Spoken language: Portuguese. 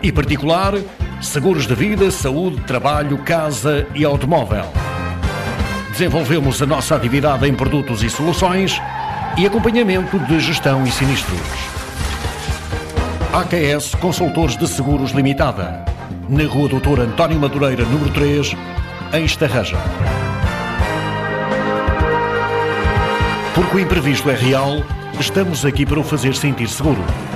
e particular, seguros de vida, saúde, trabalho, casa e automóvel. Desenvolvemos a nossa atividade em produtos e soluções e acompanhamento de gestão e sinistros. AKS Consultores de Seguros Limitada, na Rua Doutor António Madureira, número 3, em Estarreja. Porque o imprevisto é real, estamos aqui para o fazer sentir seguro.